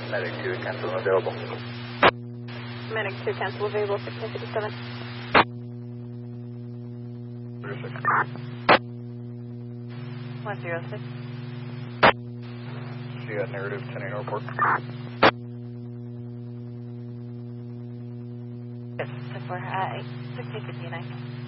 Medic 2, cancel available. Medic 2, cancel available, 1657. 106. See that negative 10 airport. Yes, 10-4, 1659.